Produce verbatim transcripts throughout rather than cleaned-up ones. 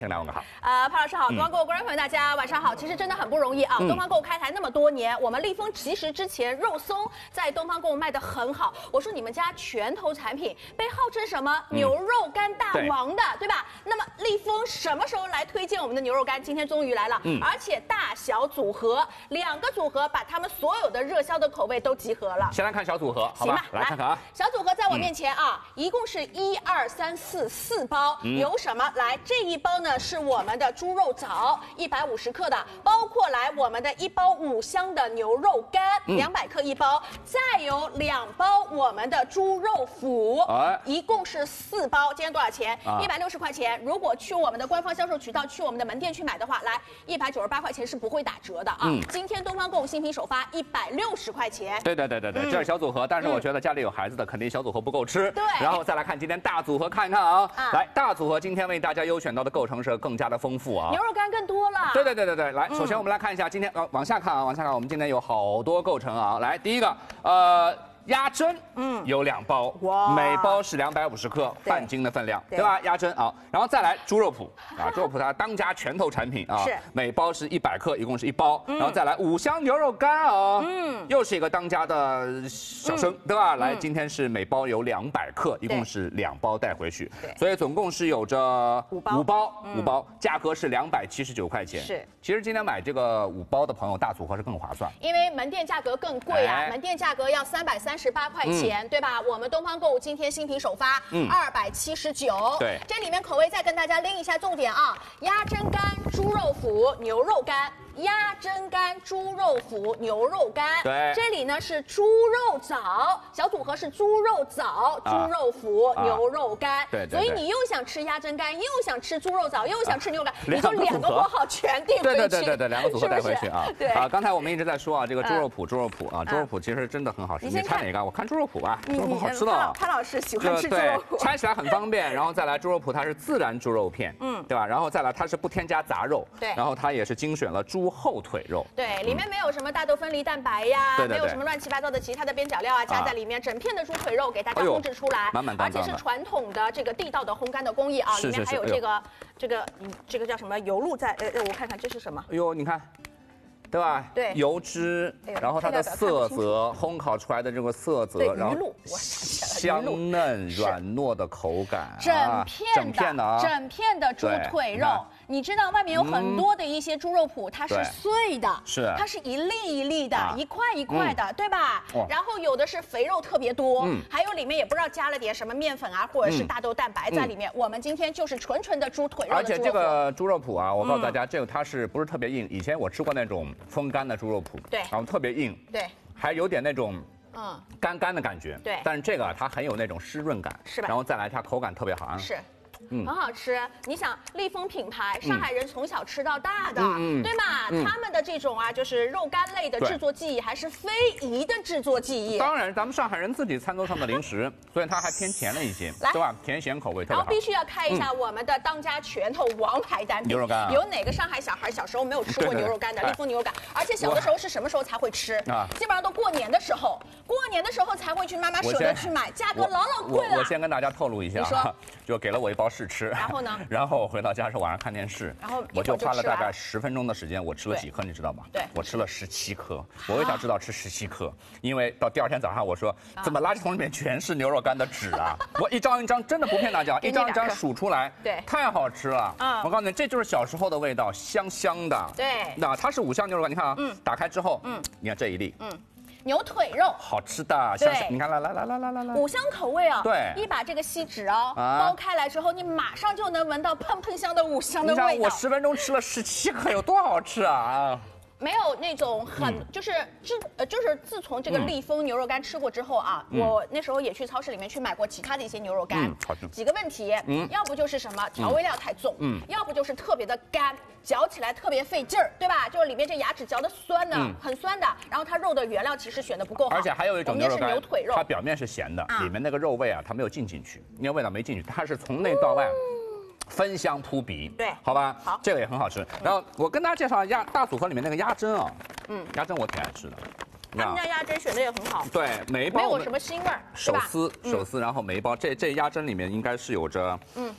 先来问个好。 呃，潘老师好，东方购物观众朋友大家晚上好。其实真的很不容易啊，嗯、东方购物开台那么多年，我们立丰其实之前肉松在东方购物卖得很好。我说你们家拳头产品被号称什么牛肉干大王的，嗯、对, 对吧？那么立丰什么时候来推荐我们的牛肉干？今天终于来了，嗯、而且大小组合两个组合把他们所有的热销的口味都集合了。 先来看小组合，好吧？ 行吧， 来看看啊。 小组合在我面前啊，嗯、一共是一二三四四包，嗯、有什么？来这一包呢？是我们的猪肉枣一百五十克的，包括来我们的一包五香的牛肉干两百克一包，嗯、再有两包我们的猪肉脯，哎、一共是四包。今天多少钱？一百六十块钱。如果去我们的官方销售渠道，去我们的门店去买的话，来一百九十八块钱是不会打折的啊。嗯、今天东方购物新品首发一百六十块钱。 对对对对对，嗯、这是小组合，但是我觉得家里有孩子的肯定小组合不够吃。 对。 然后再来看今天大组合，看一看啊。啊来，大组合今天为大家优选到的构成是更加的丰富啊， 牛肉干更多了。 对对对对对，来，首先我们来看一下今天，呃，往下看啊，往下看，我们今天有好多构成啊。来，第一个，呃。鸭胗，嗯，有两包，哇，每包是两百五十克，半斤的分量，对吧？鸭胗啊，然后再来猪肉脯啊，猪肉脯它当家拳头产品啊，是每包是一百克，一共是一包，然后再来五香牛肉干啊，嗯，又是一个当家的小生，对吧？来，今天是每包有两百克，一共是两包带回去，所以总共是有着五包，五包，五包，价格是两百七十九块钱。是，其实今天买这个五包的朋友，大组合是更划算， 因为门店价格更贵啊，门店价格要三百三。三十八块钱，嗯、对吧？我们东方购物今天新品首发，二百七十九。对，这里面口味再跟大家拎一下重点啊：鸭胗干、猪肉脯、牛肉干。鸭胗干、猪肉脯、牛肉干，对，这里呢是猪肉枣，小组合是猪肉枣、猪肉脯、啊、牛肉干，对，所以你又想吃鸭胗干，又想吃猪肉枣，又想吃牛肉干，啊、你就两个拨号全订回去。 对对对对对，两个组合带回去啊。对啊，刚才我们一直在说啊，这个猪肉脯，猪肉脯啊，猪肉脯其实真的很好吃。你拆哪个？我看猪肉脯吧，猪肉脯好吃的。 潘老师喜欢吃猪肉脯， 拆起来很方便。然后再来猪肉脯，它是自然猪肉片，嗯，对吧？然后再来它是不添加杂肉，对，然后它也是精选了猪后腿肉。 对，里面没有什么大豆分离蛋白呀，没有什么乱七八糟的其他的边角料啊，加在里面，整片的猪腿肉给大家烘制出来， 满满当当的， 而且是传统的这个地道的烘干的工艺啊，里面还有这个这个这个叫什么油露在，呃，我看看这是什么？ 哎呦，你看。对吧？对，油脂，然后它的色泽，烘烤出来的这个色泽，然后香嫩软糯的口感， 整片的整片的猪腿肉，你知道外面有很多的一些猪肉脯，它是碎的，是它是一粒一粒的，一块一块的，对吧？然后有的是肥肉特别多，还有里面也不知道加了点什么面粉啊，或者是大豆蛋白在里面。我们今天就是纯纯的猪腿肉， 而且这个猪肉脯啊，我告诉大家，这个它是不是特别硬？以前我吃过那种风干的猪肉脯，对，然后特别硬，对，还有点那种嗯干干的感觉，对，但是这个它很有那种湿润感，是吧？然后再来它口感特别好， 是。嗯，很好吃。你想，立丰品牌，上海人从小吃到大的，嗯、对吧？嗯、他们的这种啊，就是肉干类的制作技艺，还是非遗的制作技艺。 当然，咱们上海人自己餐桌上的零食，所以它还偏甜了一些，对吧？甜咸口味特别好。 然后必须要开一下我们的当家拳头王牌单品牛肉干、啊。 有哪个上海小孩小时候没有吃过牛肉干的？立丰牛肉干，而且小的时候是什么时候才会吃？啊，基本上都过年的时候，过年的时候才会去，妈妈舍得去买，价格老老贵了。 我, 我先跟大家透露一下，你说，就给了我一包试吃， 然后呢？ 然后我回到家是晚上看电视，然后我就花了大概十分钟的时间，我吃了几颗，你知道吗？对，我吃了十七颗。我为啥知道吃十七颗？因为到第二天早上我说，怎么垃圾桶里面全是牛肉干的纸啊？我一张一张真的不骗大家，一张一张数出来，对，太好吃了。嗯，我告诉你，这就是小时候的味道，香香的。对，那它是五香牛肉干，你看啊，嗯，打开之后，嗯，你看这一粒，嗯。 牛腿肉好吃的，香香，你看来来来来来来来， 五香口味啊，对，一把这个锡纸哦，剥开来之后，你马上就能闻到喷喷香的五香的味道。 你看我十分钟吃了十七颗，有多好吃啊！ 没有那种很、嗯、就是自呃就是自从这个立丰牛肉干吃过之后啊，嗯、我那时候也去超市里面去买过其他的一些牛肉干，嗯、好吃。几个问题，嗯，要不就是什么调味料太重，嗯，要不就是特别的干，嚼起来特别费劲儿，对吧？就是里面这牙齿嚼的酸的，嗯、很酸的，然后它肉的原料其实选的不够好。 而且还有一种牛肉干， 牛腿肉， 它表面是咸的，啊、里面那个肉味啊，它没有进进去，那个味道没进去，它是从内到外。嗯分香扑鼻，对，好吧，好，这个也很好吃。然后我跟大家介绍鸭大组合里面那个鸭胗啊，嗯，鸭胗我挺爱吃的。 他们家鸭胗选的也很好， 对，每一包没有什么腥味儿， 手撕手撕，然后每一包这这鸭胗里面应该是有着，嗯。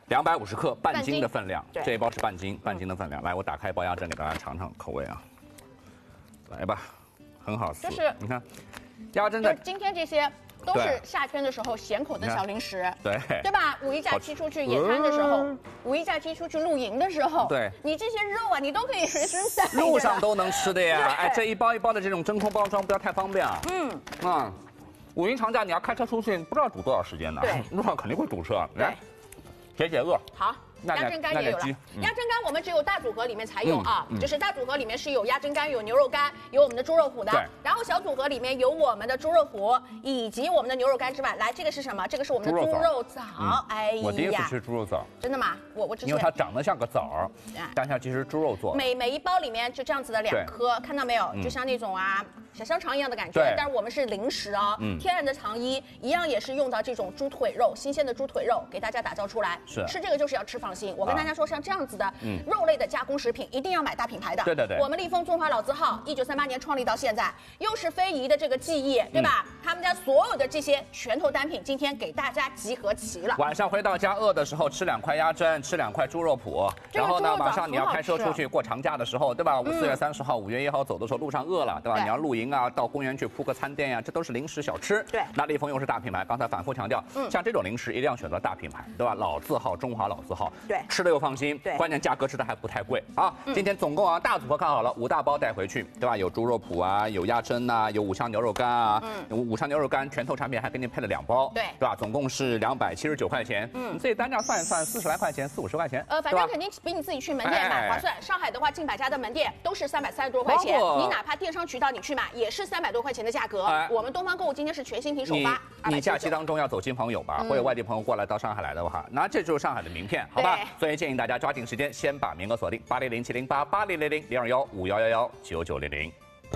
两百五十克，半斤的分量。 对， 这一包是半斤，半斤的分量。来，我打开包鸭胗给大家尝尝口味啊。来吧，很好吃。 就是你看，鸭胗的今天这些。都是夏天的时候咸口的小零食， 对对吧？五一假期出去野餐的时候，五一假期出去露营的时候， 对， 你这些肉啊，你都可以随身带， 路上都能吃的呀。哎，这一包一包的这种真空包装不要太方便啊。嗯啊，五一长假你要开车出去，不知道堵多少时间呢。 对， 路上肯定会堵车。来，解解饿。 好。鸭胗干也有了，鸭胗干我们只有大组合里面才有啊，就是大组合里面是有鸭胗干、有牛肉干、有我们的猪肉脯的，然后小组合里面有我们的猪肉脯以及我们的牛肉干之外，来这个是什么？这个是我们的猪肉枣。哎呀， 我第一次吃猪肉枣， 真的吗？我我之前因为它长得像个枣儿，但它其实猪肉做。 每每一包里面就这样子的两颗，看到没有？就像那种啊小香肠一样的感觉，但是我们是零食哦，天然的糖衣，一样也是用到这种猪腿肉，新鲜的猪腿肉给大家打造出来， 是吃这个就是要吃放心。我跟大家说。像这样子的肉类的加工食品，一定要买大品牌的。 对对对， 我们立丰中华老字号，一九三八年创立到现在，又是非遗的这个技艺，对吧？嗯、他们家所有的这些拳头单品，今天给大家集合齐了。 晚上回到家饿的时候，吃两块鸭胗，吃两块猪肉脯，然后呢，马上你要开车出去过长假的时候，对吧？四月三十号、五月一号走的时候，路上饿了，对吧？你要露营啊，到公园去铺个餐垫呀、啊，这都是零食小吃。 对， 那立丰又是大品牌，刚才反复强调，嗯，像这种零食一定要选择大品牌，对吧？老字号，中华老字号， 对， 吃的又放心， 对， 关键价格吃的还不太贵啊！嗯、今天总共啊大组合看好了，五大包带回去，对吧？有猪肉脯啊，有鸭胗呐，有五香牛肉干啊，嗯，五香牛肉干拳头产品还给你配了两包， 对， 对吧？总共是两百七十九块钱，嗯，你自己单价算一算，四十来块钱，四五十块钱， 呃，反正肯定比你自己去门店买划算。哎、上海的话，近百家的门店都是三百三十多块钱，你哪怕电商渠道你去买，也是三百多块钱的价格。哎、我们东方购物今天是全新品首发， 你你假期当中要走亲朋友吧，嗯、或者外地朋友过来到上海来的话，那这就是上海的名片，好吧？所以建议大家抓紧时间，先把名额锁定。八零零七零八八零零零零二幺五幺幺幺九九零零。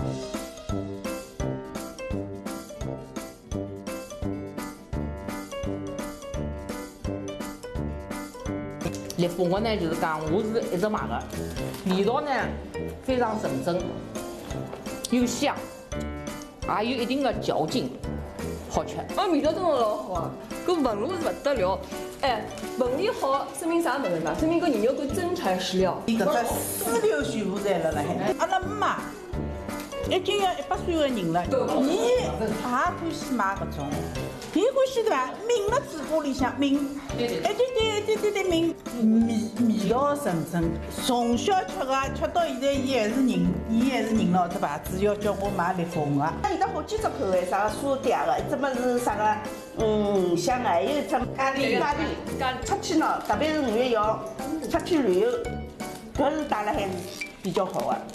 立丰我呢就是讲，我是一直买的，味道呢非常纯正，又香，还有一定的嚼劲，好吃。 啊，味道真的老好啊，搿纹路是不得了。哎，纹理好，说明啥物事嘛？说明搿牛肉干真材实料。 伊搿只丝绸全部在了辣海。阿拉妈已经要一百岁的人了，伊也欢喜买搿种，伊欢喜对伐？抿了嘴巴里向抿，哎对对对对对抿，味味道纯正。从小吃个，吃到现在，伊还是认，伊还是认牢只牌子，要叫我买立丰个。 有得好几只口味，啥个酥嗲个，一只么是啥个，嗯，香个，还有一只咖喱咖喱。咖喱出去呢，特别是五月一号出去旅游，搿是带了还是比较好个。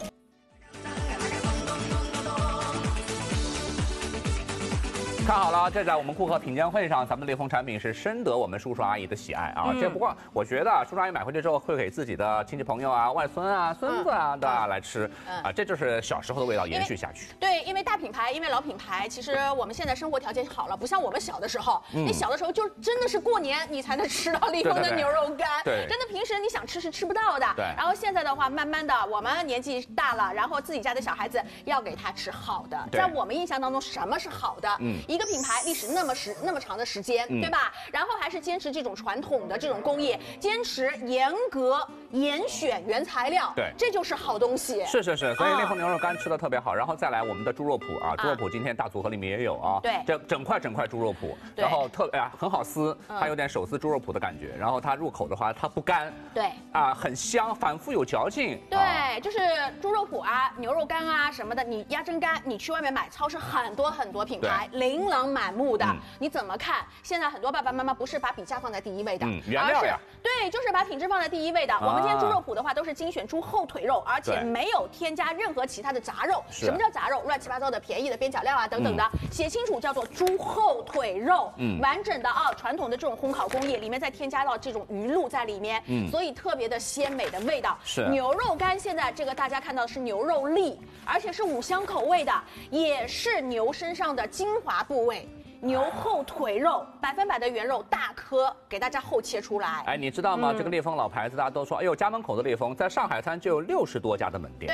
看好了，这在我们顾客品鉴会上，咱们的立丰产品是深得我们叔叔阿姨的喜爱啊。嗯、这不过我觉得叔叔阿姨买回去之后，会给自己的亲戚朋友啊、外孙啊、孙子啊的、嗯、来吃，嗯、啊，这就是小时候的味道延续下去。 对，因为大品牌，因为老品牌，其实我们现在生活条件好了，不像我们小的时候，嗯、你小的时候就真的是过年你才能吃到立丰的牛肉干， 对， 真的平时你想吃是吃不到的。 对。 然后现在的话，慢慢的我们年纪大了，然后自己家的小孩子要给他吃好的，在我们印象当中，什么是好的？嗯，一个品牌历史那么时那么长的时间，嗯、对吧？然后还是坚持这种传统的这种工艺，坚持严格严选原材料， 对， 这就是好东西。 是是是，所以立丰牛肉干吃的特别好。然后再来我们的猪肉脯啊，猪肉脯今天大组合里面也有啊， 对， 这整块整块猪肉脯，然后特哎呀很好撕，它有点手撕猪肉脯的感觉。然后它入口的话，它不干， 对， 啊很香，反复有嚼劲。 对，就是猪肉脯啊、牛肉干啊什么的，你鸭胗干，你去外面买超市很多很多品牌，琳琅满目的。你怎么看？现在很多爸爸妈妈不是把比价放在第一位的， 嗯、原料呀， 对，就是把品质放在第一位的。啊、我们今天猪肉脯的话都是精选猪后腿肉，而且没有添加任何其他的杂肉。什么叫杂肉？乱七八糟的便宜的边角料啊等等的，嗯、写清楚叫做猪后腿肉，嗯、完整的啊，传统的这种烘烤工艺里面再添加到这种鱼露在里面，嗯、所以特别的鲜美的味道。 是牛肉干，现在这个大家看到的是牛肉粒，而且是五香口味的，也是牛身上的精华部位。牛后腿肉，百分百的原肉，大颗，给大家后切出来。 哎，你知道吗？嗯、这个立丰老牌子，大家都说，哎呦，家门口的立丰，在上海滩就有六十多家的门店。 对。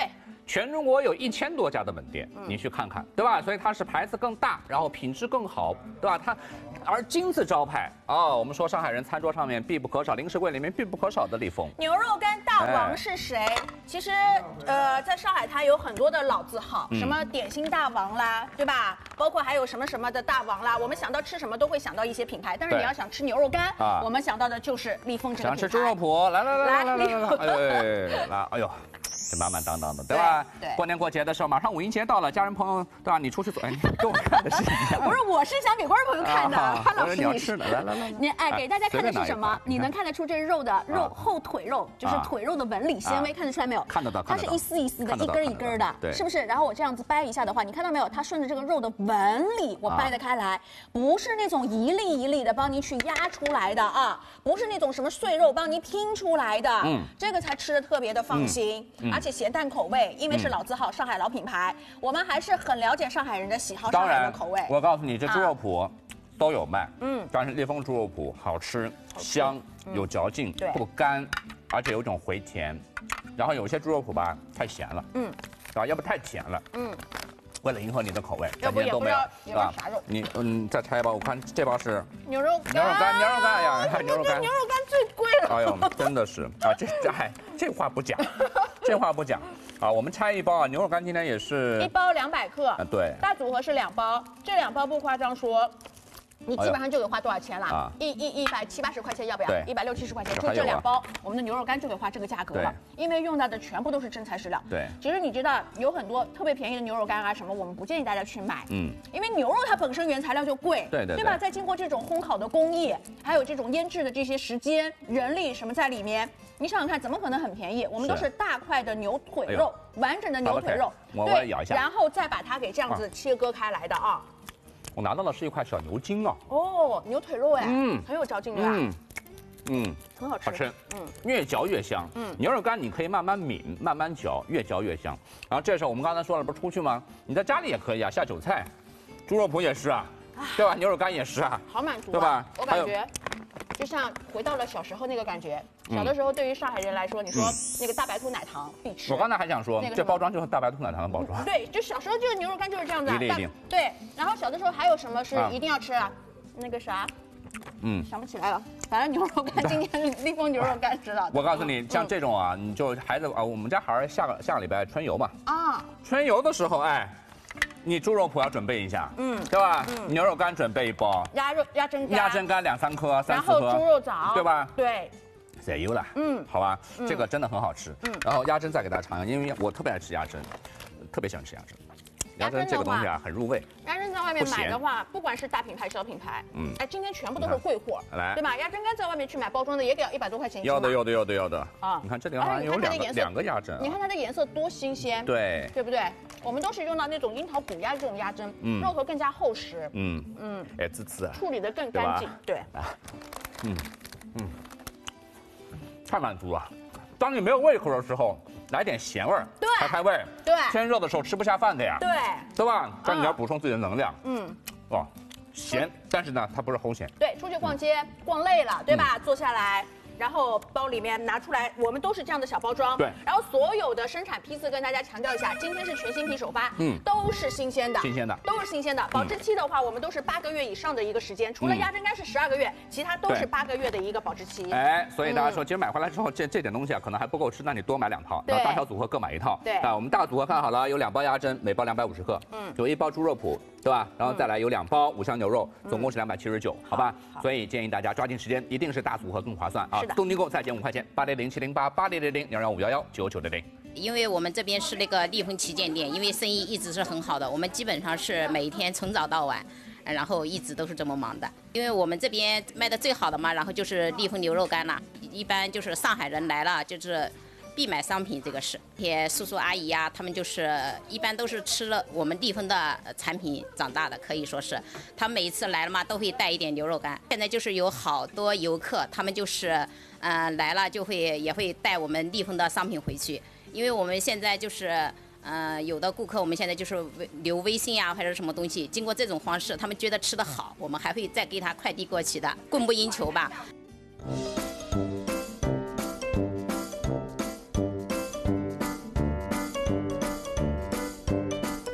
全中国有一千多家的门店，你去看看，对吧？所以它是牌子更大，然后品质更好，对吧？它，而金字招牌哦，我们说上海人餐桌上面必不可少，零食柜里面必不可少的立丰牛肉干大王是谁？哎、其实，呃，在上海它有很多的老字号，嗯、什么点心大王啦，对吧？包括还有什么什么的大王啦，我们想到吃什么都会想到一些品牌，但是你要想吃牛肉干，啊、我们想到的就是立丰这个品牌。 想吃猪肉脯，来来来来来来来，哎呦，来，哎呦。这满满当当的，对吧？ 对， 过年过节的时候，马上五一节到了，家人朋友，对吧？你出去走，哎，跟我看的是一样。 不是，我是想给观众朋友看的，潘老师， 你要吃的，来来来， 你哎，给大家看的是什么？你能看得出这是肉的肉后腿肉，就是腿肉的纹理纤维，看得出来没有？ 看得到， 它是一丝一丝的，一根一根的，是不是？然后我这样子掰一下的话，你看到没有？它顺着这个肉的纹理，我掰得开来，不是那种一粒一粒的帮你去压出来的啊，不是那种什么碎肉帮你拼出来的，嗯，这个才吃的特别的放心，而且咸淡口味。因为是老字号，上海老品牌，我们还是很了解上海人的喜好，上海人的口味。 我告诉你，这猪肉脯都有卖，嗯，但是立丰猪肉脯好吃、香、有嚼劲，不干，而且有种回甜。然后有些猪肉脯吧太咸了，嗯，啊，要不太甜了，嗯。为了迎合你的口味， 要不也不知道里面啥肉。 你嗯，再拆一包，我看这包是牛肉干， 牛肉干，牛肉干呀，看牛肉干， 牛肉干最贵了。 哎呦，真的是啊，这这还这话不讲，这话不讲啊。我们拆一包啊，牛肉干今天也是一包两百克， 啊，对， 大组合是两包，这两包不夸张说。你基本上就得花多少钱了？啊、一一一百七八十块钱，要不要？一百六七十块钱，就这两包，我们的牛肉干就得花这个价格了。因为用到的全部都是真材实料。 对， 其实你知道有很多特别便宜的牛肉干啊什么，我们不建议大家去买。嗯，因为牛肉它本身原材料就贵， 对对， 对吧？再经过这种烘烤的工艺，还有这种腌制的这些时间、人力什么在里面，你想想看，怎么可能很便宜？我们都是大块的牛腿肉，完整的牛腿肉， 我我咬一下， 然后再把它给这样子切割开来的啊。 我拿到的是一块小牛筋啊！ 哦，牛腿肉哎，嗯，很有嚼劲的，嗯， 嗯， 很好吃， 好吃，嗯，越嚼越香，嗯，牛肉干你可以慢慢抿，慢慢嚼，越嚼越香。然后这时候我们刚才说了，不是出去吗？你在家里也可以啊，下酒菜，猪肉脯也是啊，对吧？牛肉干也是啊， 好满足， 对吧？ 我感觉就像回到了小时候那个感觉。小的时候，对于上海人来说，你说那个大白兔奶糖必吃。 我刚才还想说，这包装就是大白兔奶糖的包装。 对，就小时候就是牛肉干就是这样子。 一定一定。 对，然后小的时候还有什么是一定要吃啊？那个啥，嗯，想不起来了。反正牛肉干，今天立丰牛肉干知道。 我告诉你，像这种啊，你就孩子啊，我们家孩儿下个下个礼拜春游嘛。 啊。 春游的时候，哎。你猪肉脯要准备一下，嗯，对吧？嗯，牛肉干准备一包， 鸭肉鸭胗干， 鸭胗干两三颗，三四颗， 然后猪肉枣， 对吧？ 对， 塞油了，嗯，好吧，这个真的很好吃，嗯，然后鸭胗再给大家尝一下，因为我特别爱吃鸭胗，特别喜欢吃鸭胗。鸭胗这个东西啊，很入味。 鸭胗在外面买的话，不管是大品牌、小品牌，嗯，哎，今天全部都是贵货，来，对吧？鸭胗干在外面去买包装的也给要一百多块钱一斤。 要的，要的，要的，要的。啊，你看这里好像有两个两个鸭胗， 你看它的颜色多新鲜， 对， 对不对？我们都是用到那种樱桃补鸭这种鸭胗，嗯，肉头更加厚实， 嗯嗯，哎，滋滋， 处理的更干净，对， 嗯嗯，太满足了。当你没有胃口的时候。来点咸味儿， 对， 开开胃。 对， 天热的时候吃不下饭的呀， 对， 对吧？但你要补充自己的能量。 嗯， 哦，咸，但是呢，它不是齁咸。 对，出去逛街逛累了，对吧？坐下来。然后包里面拿出来，我们都是这样的小包装。 对。 然后所有的生产批次跟大家强调一下，今天是全新批首发，嗯，都是新鲜的， 新鲜的， 都是新鲜的。保质期的话，我们都是八个月以上的一个时间，除了鸭胗干是十二个月，其他都是八个月的一个保质期。 哎，所以大家说，其实买回来之后，这这点东西啊，可能还不够吃，那你多买两套，然后大小组合各买一套。 对。 啊，我们大组合看好了，有两包鸭胗，每包两百五十克，嗯，有一包猪肉脯。对吧？然后再来有两包五香牛肉，总共是两百七十九，好吧？所以建议大家抓紧时间，一定是大组合更划算啊！东京购再减五块钱，八零零七零八八零零零幺幺五幺幺九九零零。 因为我们这边是那个立丰旗舰店，因为生意一直是很好的，我们基本上是每天从早到晚，然后一直都是这么忙的。因为我们这边卖的最好的嘛，然后就是立丰牛肉干了，一般就是上海人来了就是。必买商品这个是，些叔叔阿姨呀、啊，他们就是一般都是吃了我们立丰的产品长大的，可以说是，他们每一次来了嘛，都会带一点牛肉干。现在就是有好多游客，他们就是，嗯、呃，来了就会也会带我们立丰的商品回去，因为我们现在就是，嗯、呃，有的顾客我们现在就是留微信呀、啊、或者什么东西，经过这种方式，他们觉得吃得好，我们还会再给他快递过去的，供不应求吧。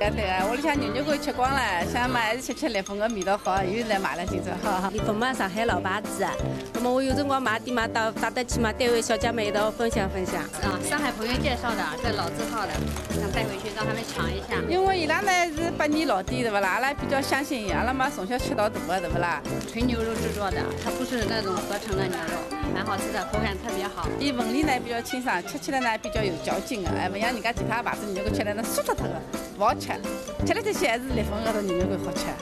干对啊，屋里向牛肉干吃光了，想嘛还是吃吃烈风的味道好，又来买了今朝哈。 烈风嘛，上海老牌子，那么我有辰光买点嘛，到到得去嘛，单位小姐妹一道分享分享。 啊，上海朋友介绍的，这老字号的，想带回去让他们尝一下。 因为伊拉呢是百年老店，对不啦？阿拉比较相信伊，阿拉嘛从小吃到大的，对不啦？ 纯牛肉制作的，它不是那种合成的牛肉，蛮好吃的，口感特别好。 伊纹理呢比较清爽，吃起来呢比较有嚼劲的，哎，不像人家其他牌子牛肉干吃来那酥脱脱的，不好吃。吃了这些还是烈风高头牛肉干好吃。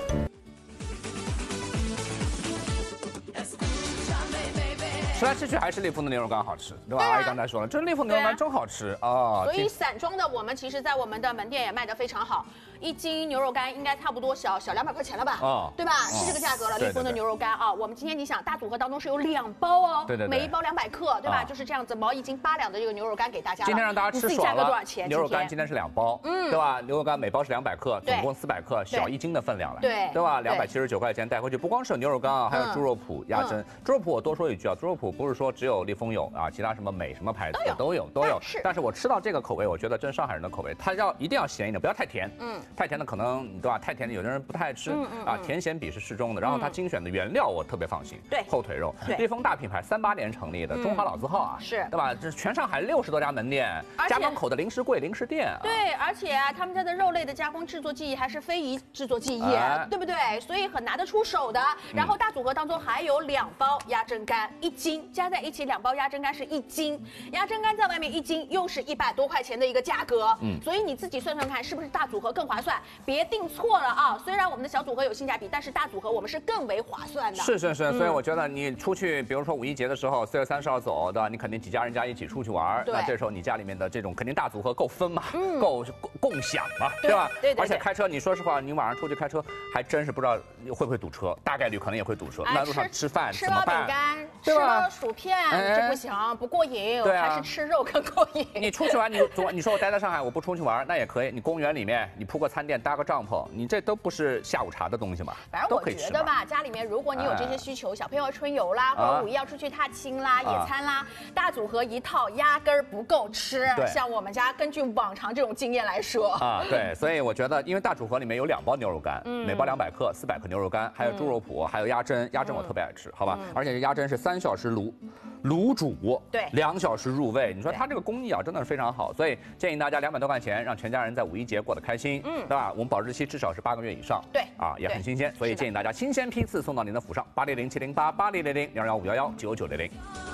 吃来吃去还是烈风的牛肉干好吃，对吧？阿姨刚才说了，这烈风牛肉干真好吃啊！ 所以散装的我们其实在我们的门店也卖得非常好，一斤牛肉干应该差不多小小两百块钱了吧？哦，对吧？是这个价格了，烈风的牛肉干啊。我们今天你想大组合当中是有两包哦， 对对， 每一包两百克，对吧？就是这样子，毛一斤八两的这个牛肉干给大家。 今天让大家吃爽了。 多少钱？ 牛肉干今天是两包，嗯，对吧？牛肉干每包是两百克，总共四百克，小一斤的分量了， 对， 对吧？两百七十九块钱带回去，不光是有牛肉干啊，还有猪肉脯、鸭胗。猪肉脯我多说一句啊，猪肉脯不是说只有烈风有啊，其他什么美什么牌子的都有都有。但是我吃到这个口味，我觉得真上海人的口味，它要一定要咸一点，不要太甜。嗯，太甜的可能对吧？太甜的有的人不太爱吃啊，甜咸比是适中的。然后它精选的原料我特别放心， 对， 后腿肉。烈风大品牌，三八年成立的，中华老字号啊， 是对吧？这全上海六十多家门店，家门口的零食柜、零食店。 对，而且啊，他们家的肉类的加工制作技艺还是非遗制作技艺，对不对？所以很拿得出手的。然后大组合当中还有两包鸭胗干，一斤加在一起，两包鸭胗干是一斤，鸭胗干在外面一斤又是一百多块钱的一个价格，嗯，所以你自己算算看，是不是大组合更划算？别订错了啊！虽然我们的小组合有性价比，但是大组合我们是更为划算的。 是是是，所以我觉得你出去，比如说五一节的时候，四月三十号走，对吧？你肯定几家人家一起出去玩，那这时候你家里面的这种肯定大组合够分嘛，够共享嘛，对吧？ 对对。 而且开车，你说实话，你晚上出去开车，还真是不知道会不会堵车，大概率可能也会堵车。那路上吃饭怎么办？吃包饼干，吃包薯片，这不行，不过瘾，还是吃肉更过瘾。 你出去玩，你总你说我待在上海，我不出去玩，那也可以。你公园里面，你铺个餐垫，搭个帐篷，你这都不是下午茶的东西嘛？ 反正我觉得吧，家里面如果你有这些需求，小朋友春游啦，或者五一要出去踏青啦、野餐啦，大组合一套压根儿不够吃。像我们家根据往常这种经验来说啊，对，所以我觉得，因为大组合里面有两包牛肉干，每包两百克，四百克牛肉干，还有猪肉脯，还有鸭胗，鸭胗我特别爱吃，好吧？而且这鸭胗是三小时卤。卤煮， 对， 两小时入味，你说它这个工艺啊，真的是非常好，所以建议大家两百多块钱，让全家人在五一节过得开心，嗯，对吧？我们保质期至少是八个月以上， 对， 啊，也很新鲜，所以建议大家新鲜批次送到您的府上，八零零七零八八零零零零幺五幺幺九九零零。